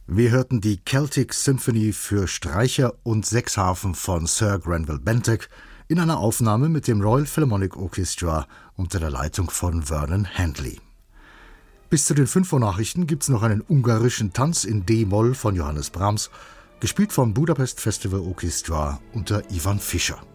Wir hörten die Celtic Symphony für Streicher und Sechsharfen von Sir Granville Bentinck in einer Aufnahme mit dem Royal Philharmonic Orchestra unter der Leitung von Vernon Handley. Bis zu den 5 Uhr Nachrichten gibt's noch einen ungarischen Tanz in D-Moll von Johannes Brahms, gespielt vom Budapest Festival Orchestra unter Ivan Fischer.